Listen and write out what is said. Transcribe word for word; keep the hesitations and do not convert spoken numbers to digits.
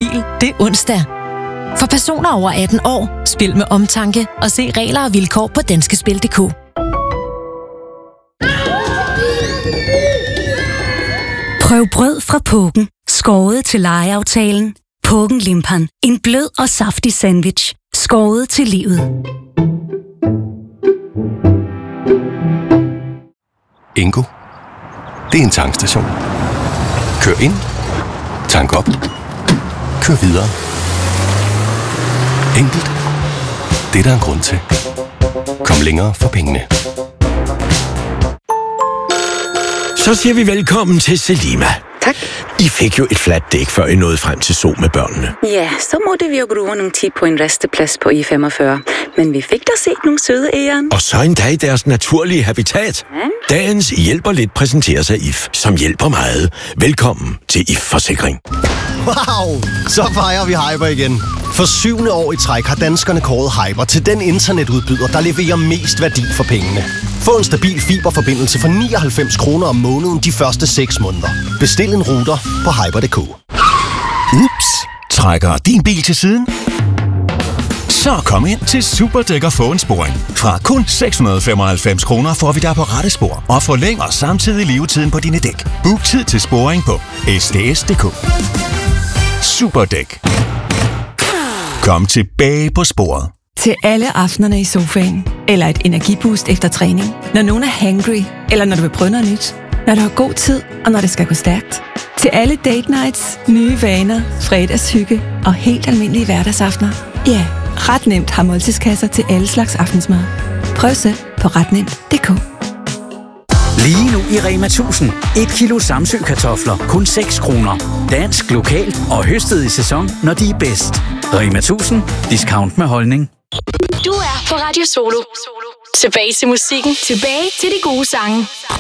bil, det er onsdag. For personer over atten år, spil med omtanke og se regler og vilkår på danskespil punktum d k. Prøv brød fra Pågen. Skåret til legeaftalen. Pågen Limpan. En blød og saftig sandwich. Skåret til livet. Ingo. Det er en tankstation. Kør ind. Tank op. Kør videre. Enkelt. Det er der en grund til. Kom længere for pengene. Så siger vi velkommen til Selima. Tak. I fik jo et fladt dæk, før I nåede frem til Zoo med børnene. Ja, så måtte vi jo bruge nogle tid på en resteplads på I femogfyrre. Men vi fik da set nogle søde æren. Og så endda i deres naturlige habitat. Ja. Dagens Hjælper Lidt præsenteres af I F, som hjælper meget. Velkommen til I F Forsikring. Wow! Så fejrer vi Hyper igen. For syvende år i træk har danskerne kåret Hyper til den internetudbyder, der leverer mest værdi for pengene. Få en stabil fiberforbindelse for nioghalvfems kroner om måneden de første seks måneder. Bestil en router på hyper punktum d k. Ups! Trækker din bil til siden? Så kom ind til Superdæk og få en sporing. Fra kun seks hundrede og femoghalvfems kroner får vi dig på rette spor og forlænger samtidig levetiden på dine dæk. Book tid til sporing på s d s punktum d k. Superdæk. Kom tilbage på sporet. Til alle aftenerne i sofaen, eller et energiboost efter træning, når nogen er hangry, eller når du vil prøve noget nyt, når du har god tid, og når det skal gå stærkt. Til alle date nights, nye vaner, fredagshygge og helt almindelige hverdagsaftener. Ja, ret nemt har måltidskasser til alle slags aftensmad. Prøv selv på ret nemt punktum d k. Lige nu i Rema tusind. Et kilo Samsø-kartofler. Kun seks kroner. Dansk, lokalt og høstet i sæson, når de er bedst. Rema tusind. Discount med holdning. Du er på Radio Solo. Tilbage til musikken. Tilbage til de gode sange.